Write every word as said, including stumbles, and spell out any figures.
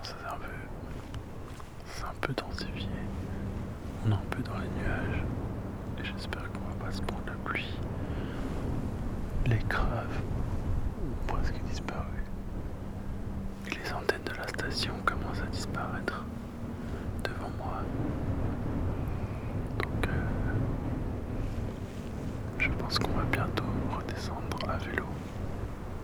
commence à un peu, c'est un peu densifié. On est un peu dans les nuages. Et j'espère qu'on va pas se prendre la pluie. Les graves ont presque disparu. Et les antennes de la station commencent à disparaître devant moi. Donc euh, je pense qu'on va